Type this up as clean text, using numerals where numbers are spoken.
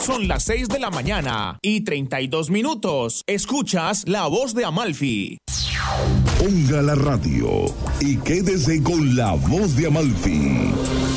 Son las 6 de la mañana y 32 minutos. Escuchas La Voz de Amalfi. Ponga la radio y quédese con La Voz de Amalfi.